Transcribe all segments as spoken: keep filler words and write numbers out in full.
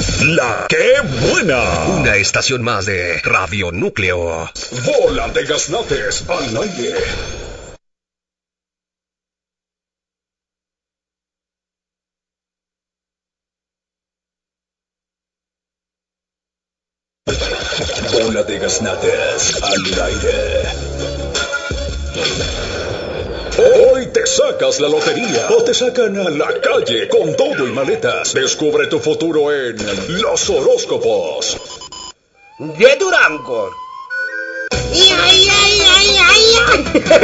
La que buena. Una estación más de Radio Núcleo. Bola de gaznates al aire. Bola de gaznates al aire. Hoy te sacas la lotería o te sacan a la calle con todo y maletas. Descubre tu futuro en Los Horóscopos de Durango. ¡Ay, ay, ay, ay, ay!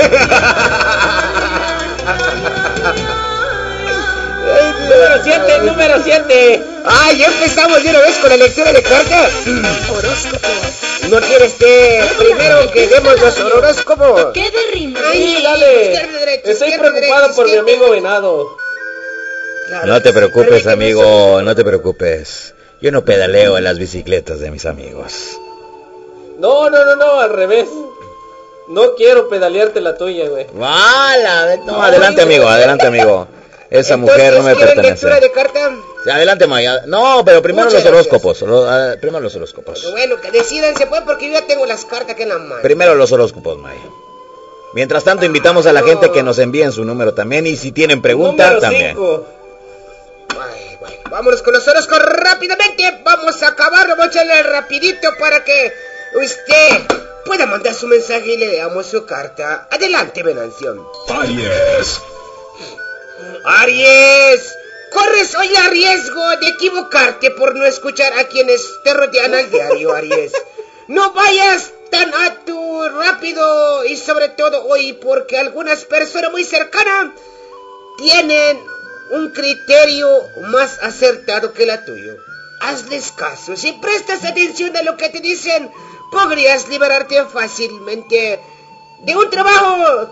Número siete, número siete. ¡Ay, ya empezamos de una vez con la lectura de cartas! Horóscopos. ¿No quieres que primero que demos los horóscopos? ¿Qué de rima? ¡Ay, dale! Estoy preocupado por mi amigo Venado. No te preocupes, amigo, no te preocupes. Yo no pedaleo en las bicicletas de mis amigos. No, no, no, no, al revés. No quiero pedalearte la tuya, güey. ¡Vala! No, adelante, amigo, adelante, amigo. Esa mujer no me pertenece. ¿Lectura de carta? Sí, adelante, Maya. No, pero primero Muchas los horóscopos. Lo, uh, primero los horóscopos. Bueno, que decidan, se puede, porque yo ya tengo las cartas aquí en la mano. Primero los horóscopos, Maya. Mientras tanto, invitamos a la gente que nos envíen su número también. Y si tienen preguntas, también. Cinco. Ay, bueno, vámonos con los horóscopos rápidamente. Vamos a acabar, vamos a echarle rapidito para que usted pueda mandar su mensaje y le leamos su carta. Adelante, Venancio. Aries. Aries, corres hoy el riesgo de equivocarte por no escuchar a quienes te rodean al diario, Aries. No vayas tan a tu rápido y sobre todo hoy porque algunas personas muy cercanas tienen un criterio más acertado que la tuya. Hazles caso, si prestas atención a lo que te dicen, podrías liberarte fácilmente de un trabajo